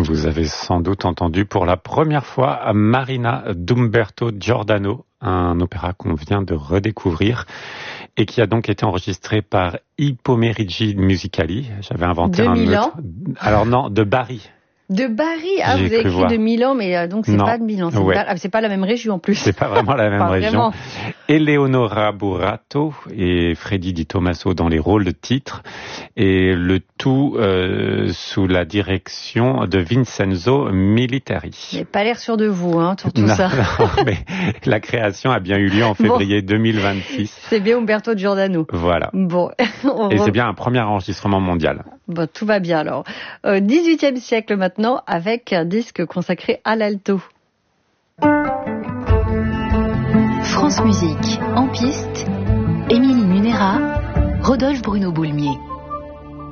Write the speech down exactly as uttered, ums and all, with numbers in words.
Vous avez sans doute entendu pour la première fois Marina d'Umberto Giordano, un opéra qu'on vient de redécouvrir et qui a donc été enregistré par I Pomerigi Musicali. J'avais inventé de un Milan. autre. Alors non, de Bari. De Bari, ah J'ai vous avez cru écrit voir. de Milan, mais euh, donc c'est Non. pas de Milan, c'est Ouais. Bari. Ah, c'est pas la même région en plus. C'est pas vraiment la même Pas région. vraiment. Eleonora Burato et Freddy Di Tommaso dans les rôles de titre, et le tout euh, sous la direction de Vincenzo Militari. Vous n'avez pas l'air sûr de vous, hein, sur tout non, ça. non, mais la création a bien eu lieu en février Bon. deux mille vingt-six. C'est bien Umberto Giordano. Voilà. Bon, on Et re- c'est bien un premier enregistrement mondial. bon, tout va bien alors. Euh, dix-huitième siècle maintenant, avec un disque consacré à l'alto. France Musique, en piste, Émilie Munera, Rodolphe Bruno Boulmier.